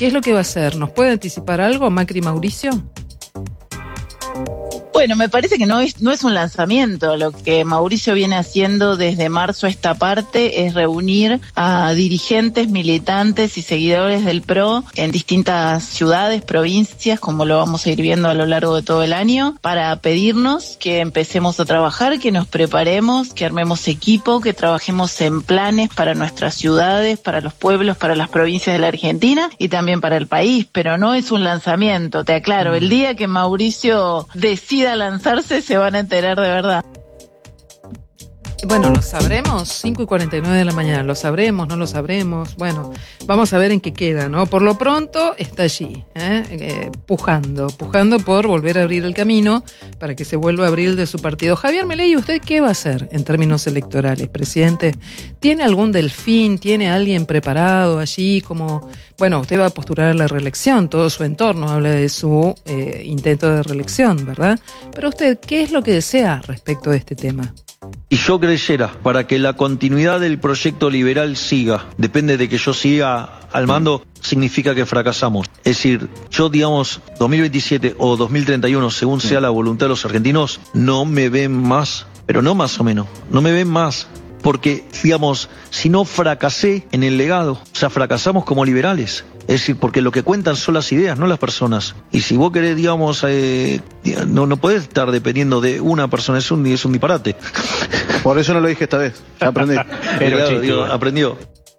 ¿Qué es lo que va a hacer? ¿Nos puede anticipar algo, Macri Mauricio? Bueno, me parece que no es un lanzamiento. Lo que Mauricio viene haciendo desde marzo a esta parte es reunir a dirigentes, militantes y seguidores del PRO en distintas ciudades, provincias, como lo vamos a ir viendo a lo largo de todo el año, para pedirnos que empecemos a trabajar, que nos preparemos, que armemos equipo, que trabajemos en planes para nuestras ciudades, para los pueblos, para las provincias de la Argentina y también para el país. Pero no es un lanzamiento, te aclaro. El día que Mauricio decida lanzarse se van a enterar de verdad. Bueno, lo sabremos, 5:49 de la mañana, lo sabremos, no lo sabremos, bueno, vamos a ver en qué queda, ¿no? Por lo pronto está allí, pujando por volver a abrir el camino para que se vuelva a abrir de su partido. Javier Milei, ¿usted qué va a hacer en términos electorales, presidente? ¿Tiene algún delfín? ¿Tiene alguien preparado allí? Como, bueno, usted va a postular a la reelección, todo su entorno habla de su intento de reelección, ¿verdad? Pero usted, ¿qué es lo que desea respecto de este tema? Y yo creyera, para que la continuidad del proyecto liberal siga, depende de que yo siga al mando, significa que fracasamos. Es decir, yo, digamos, 2027 o 2031, según sea la voluntad de los argentinos, no me ven más, pero no más o menos, no me ven más. Porque, digamos, si no fracasé en el legado, o sea, fracasamos como liberales. Es decir, porque lo que cuentan son las ideas, no las personas. Y si vos querés, digamos, no podés estar dependiendo de una persona, es un disparate. Por eso no lo dije esta vez, ya aprendí. Claro, aprendió.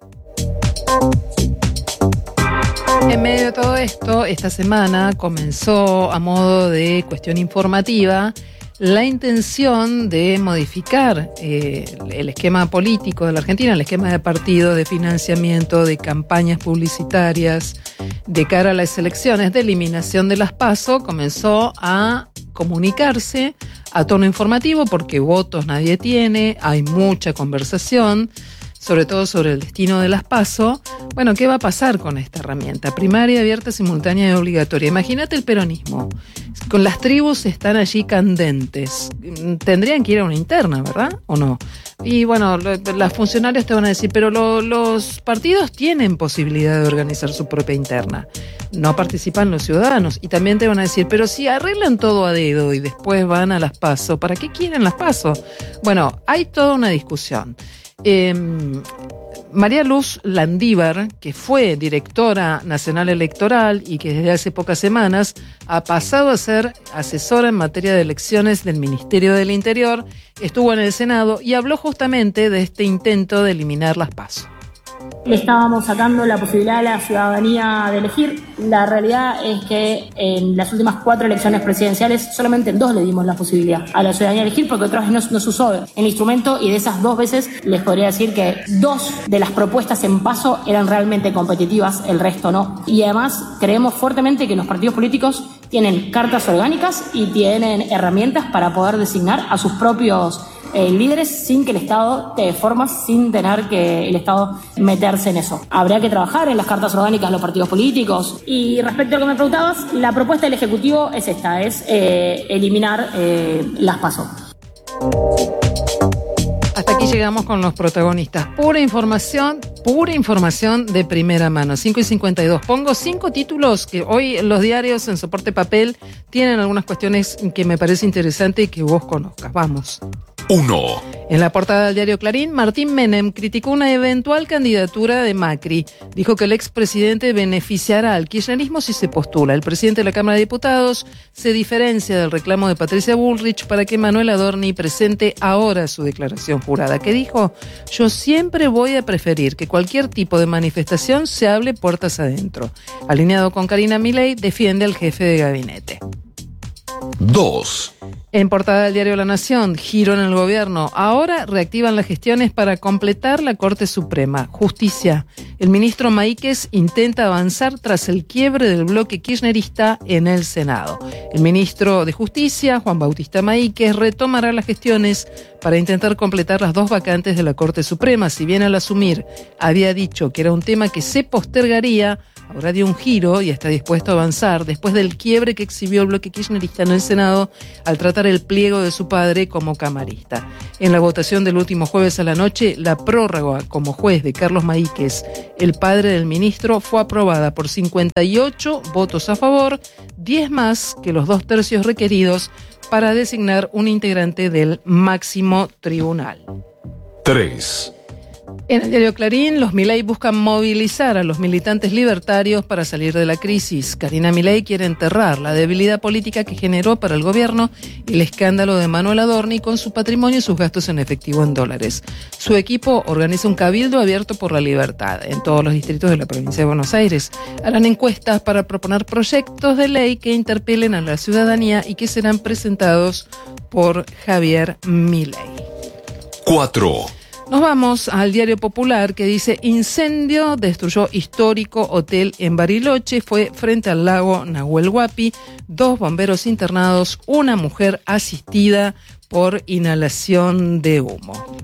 En medio de todo esto, esta semana comenzó a modo de cuestión informativa la intención de modificar el esquema político de la Argentina, el esquema de partido, de financiamiento, de campañas publicitarias, de cara a las elecciones, de eliminación de las PASO, comenzó a comunicarse a tono informativo porque votos nadie tiene, hay mucha conversación, sobre todo sobre el destino de las PASO. Bueno, ¿qué va a pasar con esta herramienta? Primaria, abierta, simultánea y obligatoria. Imagínate el peronismo. Con las tribus están allí candentes. Tendrían que ir a una interna, ¿verdad? ¿O no? Y bueno, las funcionarias te van a decir, pero los partidos tienen posibilidad de organizar su propia interna. No participan los ciudadanos. Y también te van a decir, pero si arreglan todo a dedo y después van a las PASO, ¿para qué quieren las PASO? Bueno, hay toda una discusión. María Luz Landívar, que fue directora nacional electoral y que desde hace pocas semanas ha pasado a ser asesora en materia de elecciones del Ministerio del Interior, estuvo en el Senado y habló justamente de este intento de eliminar las PASO. Le estábamos sacando la posibilidad a la ciudadanía de elegir. La realidad es que en las últimas 4 elecciones presidenciales solamente en 2 le dimos la posibilidad a la ciudadanía de elegir porque otras veces no se usó el instrumento, y de esas 2 veces les podría decir que 2 de las propuestas en PASO eran realmente competitivas, el resto no. Y además creemos fuertemente que los partidos políticos tienen cartas orgánicas y tienen herramientas para poder designar a sus propios líderes sin que el Estado te forma, sin tener que el Estado meterse en eso. Habría que trabajar en las cartas orgánicas de los partidos políticos. Y respecto a lo que me preguntabas, la propuesta del Ejecutivo es esta, es eliminar las PASO. Hasta aquí llegamos con los protagonistas. Pura información de primera mano. 5:52. Pongo 5 títulos que hoy los diarios en soporte papel tienen algunas cuestiones que me parece interesante y que vos conozcas. Vamos. 1. En la portada del diario Clarín, Martín Menem criticó una eventual candidatura de Macri. Dijo que el expresidente beneficiará al kirchnerismo si se postula. El presidente de la Cámara de Diputados se diferencia del reclamo de Patricia Bullrich para que Manuel Adorni presente ahora su declaración jurada. ¿Qué dijo? Yo siempre voy a preferir que cualquier tipo de manifestación se hable puertas adentro. Alineado con Karina Milei, defiende al jefe de gabinete. 2. En portada del diario La Nación, giro en el gobierno. Ahora reactivan las gestiones para completar la Corte Suprema. Justicia. El ministro Maíquez intenta avanzar tras el quiebre del bloque kirchnerista en el Senado. El ministro de Justicia, Juan Bautista Maíquez, retomará las gestiones para intentar completar las 2 vacantes de la Corte Suprema. Si bien al asumir había dicho que era un tema que se postergaría, ahora dio un giro y está dispuesto a avanzar después del quiebre que exhibió el bloque kirchnerista en el Senado al tratar el pliego de su padre como camarista. En la votación del último jueves a la noche, la prórroga como juez de Carlos Maíquez, el padre del ministro, fue aprobada por 58 votos a favor, 10 más que los 2/3 requeridos para designar un integrante del máximo tribunal. 3. En el diario Clarín, los Milei buscan movilizar a los militantes libertarios para salir de la crisis. Karina Milei quiere enterrar la debilidad política que generó para el gobierno el escándalo de Manuel Adorni con su patrimonio y sus gastos en efectivo en dólares. Su equipo organiza un cabildo abierto por la libertad en todos los distritos de la provincia de Buenos Aires. Harán encuestas para proponer proyectos de ley que interpelen a la ciudadanía y que serán presentados por Javier Milei. 4. Nos vamos al Diario Popular, que dice: incendio destruyó histórico hotel en Bariloche, fue frente al lago Nahuel Huapi, 2 bomberos internados, una mujer asistida por inhalación de humo.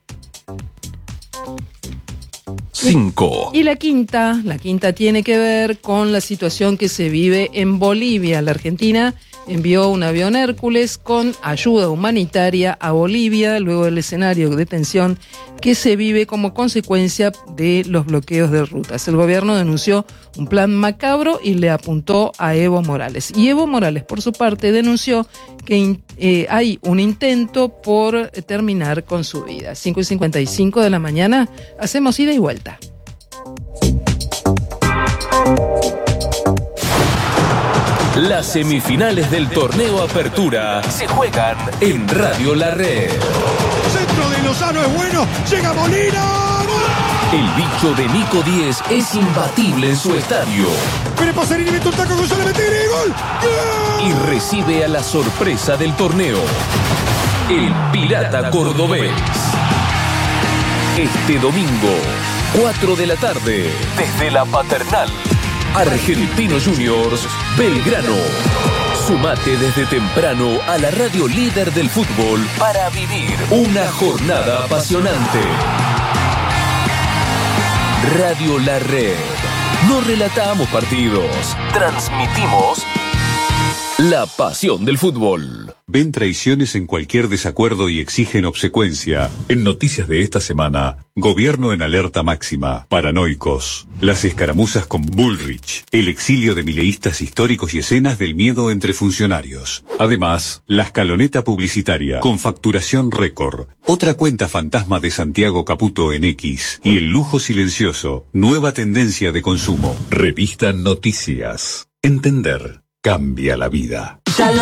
5. Y la quinta tiene que ver con la situación que se vive en Bolivia. La Argentina envió un avión Hércules con ayuda humanitaria a Bolivia luego del escenario de tensión que se vive como consecuencia de los bloqueos de rutas. El gobierno denunció un plan macabro y le apuntó a Evo Morales. Y Evo Morales, por su parte, denunció que hay un intento por terminar con su vida. 5:55 de la mañana, hacemos ida y vuelta. Las semifinales del torneo Apertura se juegan en Radio La Red. Centro de Lozano es bueno, llega Molina. El bicho de Nico Díez es imbatible en su estadio. Pero Pasarini mete un taco, Gonzalo mete y gol. ¡Gol! Y recibe a la sorpresa del torneo, el Pirata Cordobés. Este domingo, 4 de la tarde, desde la Paternal. Argentino Juniors, Belgrano. Sumate desde temprano a la radio líder del fútbol para vivir una jornada apasionante. Radio La Red. No relatamos partidos, transmitimos la pasión del fútbol. Ven traiciones en cualquier desacuerdo y exigen obsecuencia. En noticias de esta semana, gobierno en alerta máxima, paranoicos, las escaramuzas con Bullrich, el exilio de mileístas históricos y escenas del miedo entre funcionarios. Además, la escaloneta publicitaria con facturación récord, otra cuenta fantasma de Santiago Caputo en X y el lujo silencioso, nueva tendencia de consumo. Revista Noticias. Entender cambia la vida.